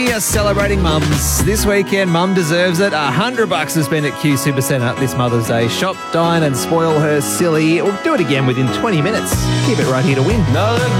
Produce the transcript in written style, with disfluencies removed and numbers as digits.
We are celebrating mums this weekend. Mum deserves it. $100 to spend at Q Supercentre this Mother's Day. Shop, dine and spoil her silly. Or do it again within 20 minutes. Keep it right here to win. Now let